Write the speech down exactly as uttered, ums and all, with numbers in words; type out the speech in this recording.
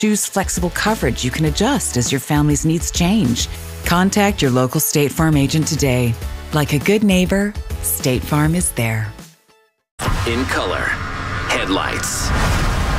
Choose flexible coverage you can adjust as your family's needs change. Contact your local State Farm agent today. Like a good neighbor, State Farm is there. In color, headlights.